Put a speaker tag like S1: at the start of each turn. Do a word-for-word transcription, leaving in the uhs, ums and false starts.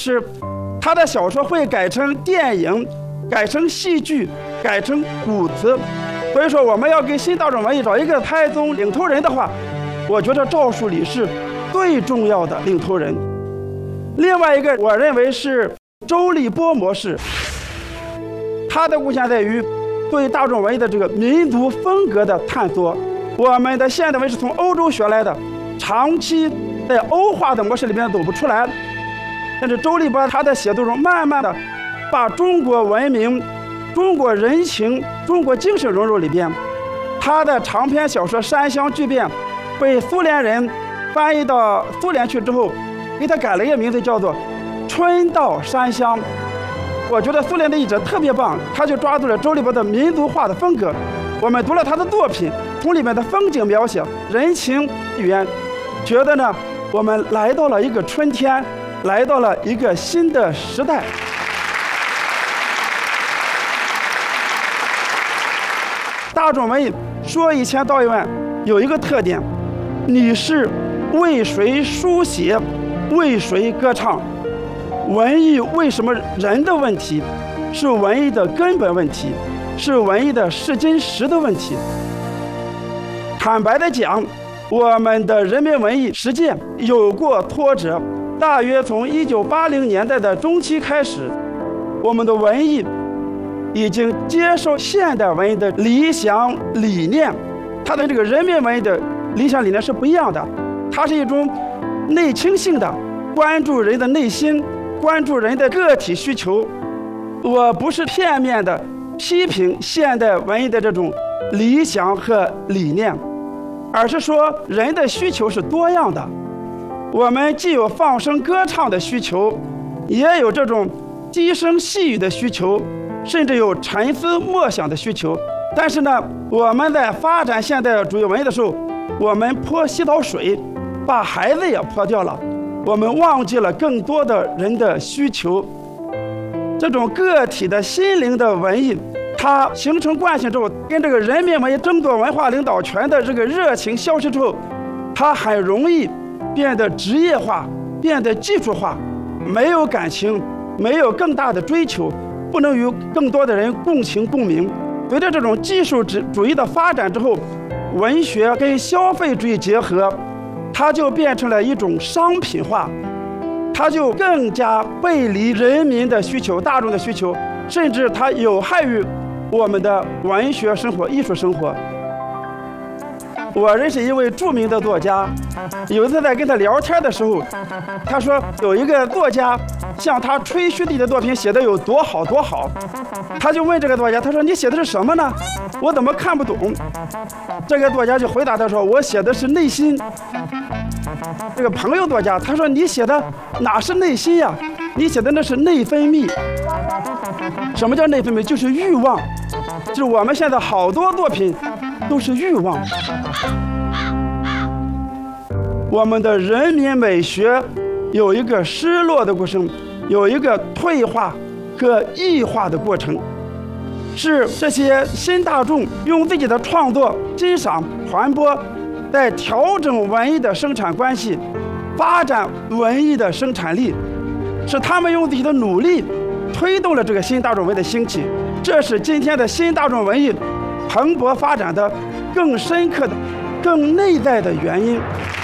S1: 是，他的小说会改成电影，改成戏剧，改成古词。所以说，我们要给新大众文艺找一个太宗领头人的话，我觉得赵树理是最重要的领头人。另外一个，我认为是周立波模式，他的贡献在于对大众文艺的这个民族风格的探索。我们的现代文是从欧洲学来的，长期在欧化的模式里面走不出来。但是周立波他的写作中，慢慢的把中国文明、中国人情、中国精神融入里边。他的长篇小说《山乡巨变》被苏联人翻译到苏联去之后，给他改了一个名字，叫做《春到山乡》。我觉得苏联的译者特别棒，他就抓住了周立波的民族化的风格。我们读了他的作品，从里面的风景描写、人情语言，觉得呢，我们来到了一个春天，来到了一个新的时代。大众文艺说一千道一万，有一个特点，你是为谁书写，为谁歌唱。文艺为什么人的问题，是文艺的根本问题，是文艺的试金石的问题。坦白的讲，我们的人民文艺实践有过挫折。大约从一九八零年代的中期开始，我们的文艺已经接受现代文艺的理想理念。它的这个人民文艺的理想理念是不一样的，它是一种内倾性的，关注人的内心，关注人的个体需求。我不是片面的批评现代文艺的这种理想和理念，而是说人的需求是多样的。我们既有放声歌唱的需求，也有这种低声细语的需求，甚至有沉思默想的需求。但是呢，我们在发展现代主义文艺的时候，我们泼洗澡水，把孩子也泼掉了，我们忘记了更多的人的需求。这种个体的心灵的文艺，它形成惯性之后，跟这个人民文艺争夺文化领导权的这个热情消失之后，它很容易变得职业化，变得技术化，没有感情，没有更大的追求，不能与更多的人共情共鸣。随着这种技术主义的发展之后，文学跟消费主义结合，它就变成了一种商品化，它就更加背离人民的需求、大众的需求，甚至它有害于我们的文学生活、艺术生活。我认识一位著名的作家，有一次在跟他聊天的时候，他说有一个作家向他吹嘘自己的作品写得有多好多好，他就问这个作家，他说你写的是什么呢？我怎么看不懂？这个作家就回答他说，我写的是内心。这个朋友作家他说，你写的哪是内心呀？你写的那是内分泌。什么叫内分泌？就是欲望，就是我们现在好多作品都是欲望。我们的人民美学有一个失落的过程，有一个退化和异化的过程，是这些新大众用自己的创作、欣赏、传播，在调整文艺的生产关系，发展文艺的生产力，是他们用自己的努力推动了这个新大众文艺的兴起。这是今天的新大众文艺蓬勃发展的更深刻的、更内在的原因。